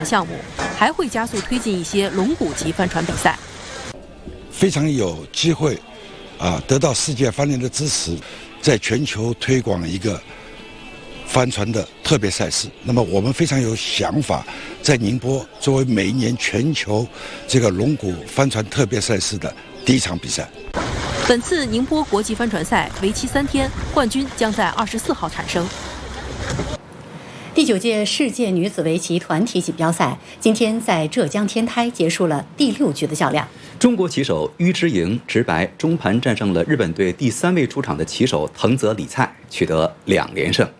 项目，还会加速推进一些龙骨级帆船比赛。 非常有机会，得到世界帆联的支持，在全球推广一个帆船的特别赛事。那么我们非常有想法，在宁波作为每一年全球这个龙骨帆船特别赛事的第一场比赛。 本次宁波国际帆船赛为期3天，冠军将在24号产生。 第9届世界女子围棋团体锦标赛今天在浙江天台结束了第6局的较量。 中国棋手於之莹直白中盘战胜了日本队第3位出场的棋手藤泽里菜，取得2连胜。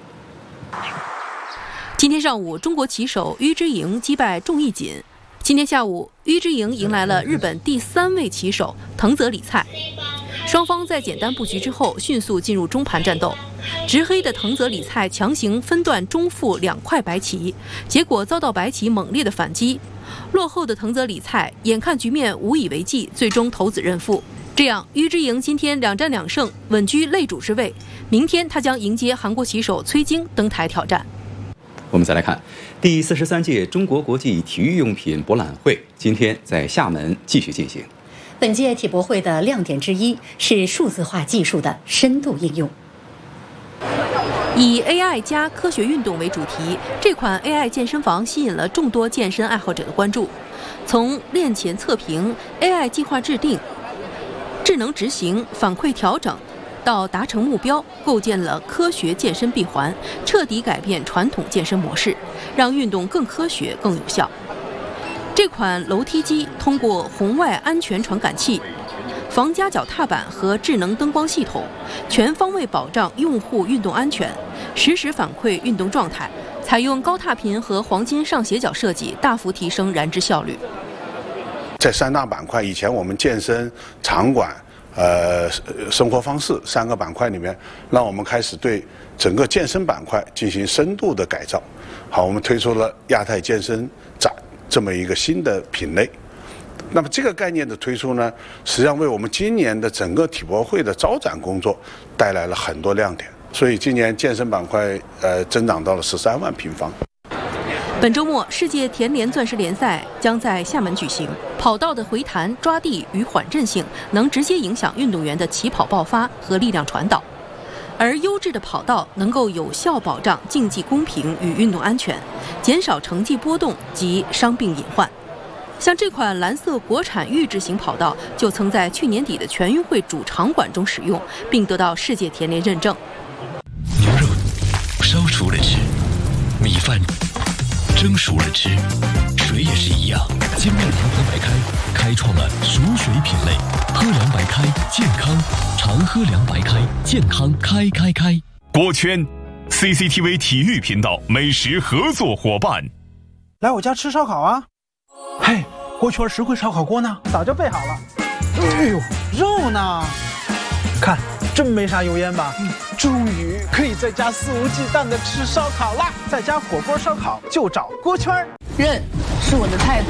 今天上午，中国棋手於之莹击败仲义锦。今天下午，於之莹迎来了日本第3位棋手藤泽里菜。双方在简单布局之后，迅速进入中盘战斗。执黑的藤泽里菜强行分段中负2块白棋，结果遭到白棋猛烈的反击。落后的藤泽里菜眼看局面无以为继，最终投子认负。这样，於之莹今天2战2胜，稳居擂主之位。明天他将迎接韩国棋手崔晶登台挑战。 我们再来看第43届中国国际体育用品博览会，今天在厦门继续进行。 本届体博会的亮点之一是数字化技术的深度应用。以 AI 加科学运动为主题，这款 AI 健身房吸引了众多健身爱好者的关注。从练前测评、AI 计划制定、智能执行、反馈调整，到达成目标，构建了科学健身闭环，彻底改变传统健身模式，让运动更科学、更有效。这款楼梯机通过红外安全传感器、防夹脚踏板和智能灯光系统，全方位保障用户运动安全，实时反馈运动状态。采用高踏频和黄金上斜角设计，大幅提升燃脂效率。 在3大板块，以前我们健身、场馆、生活方式3个板块里面，让我们开始对整个健身板块进行深度的改造。好，我们推出了亚太健身展这么一个新的品类。那么这个概念的推出呢，实际上为我们今年的整个体博会的招展工作带来了很多亮点。所以今年健身板块增长到了13万平方。 本周末，世界田联钻石联赛将在厦门举行。跑道的回弹、抓地与缓震性能直接影响运动员的起跑爆发和力量传导，而优质的跑道能够有效保障竞技公平与运动安全，减少成绩波动及伤病隐患。像这款蓝色国产预制型跑道，就曾在去年底的全运会主场馆中使用，并得到世界田联认证。 牛肉烧熟了吃，米饭蒸熟了吃，水也是一样。精酿长河白开开创了熟水品类，喝凉白开健康，常喝凉白开健康开。 锅圈 CCTV 体育频道美食合作伙伴， 来我家吃烧烤啊！嘿，锅圈实惠烧烤锅呢？早就备好了。哎呦，肉呢？看，真没啥油烟吧？终于可以在家肆无忌惮的吃烧烤啦！在家火锅烧烤就找锅圈。 韧是我的态度，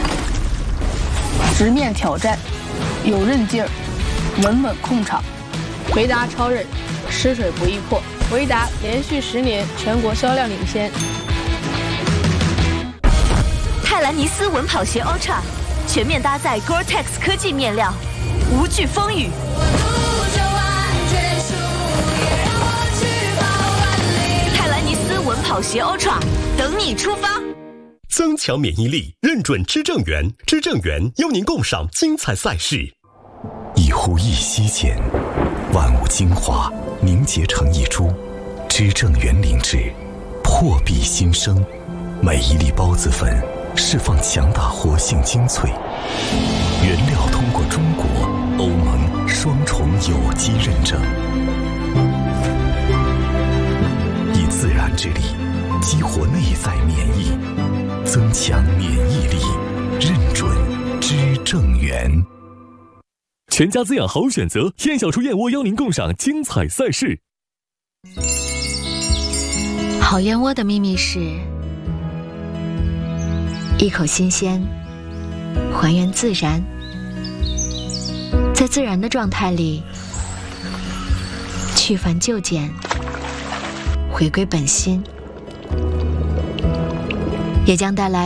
直面挑战，有韧劲儿，稳稳控场。维达超韧，吃水不易破。维达连续10年全国销量领先。 泰兰尼斯稳跑鞋 Ultra 全面搭载 Gore-Tex 科技面料，无惧风雨。泰兰尼斯稳跑鞋 Ultra 等你出发。 增强免疫力，认准知正源，知正源邀您共赏精彩赛事。一呼一吸间，万物精华凝结成一株，知正源灵芝，破壁新生。每一粒孢子粉释放强大活性精粹，原料通过中国、欧盟双重有机认证，以自然之力激活内在免疫，增强免疫力，认准知正源。全家滋养好选择，燕小厨燕窝邀您共赏精彩赛事。 好燕窝的秘密是一口新鲜，还原自然，在自然的状态里去繁就简，回归本心，也将带来